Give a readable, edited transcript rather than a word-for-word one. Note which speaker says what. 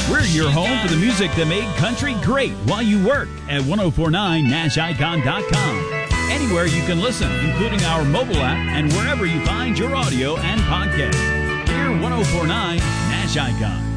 Speaker 1: We're your home for the music that made country great while you work at 1049nashicon.com. Anywhere you can listen, including our mobile app and wherever you find your audio and podcast. Hear 1049 Nash Icon.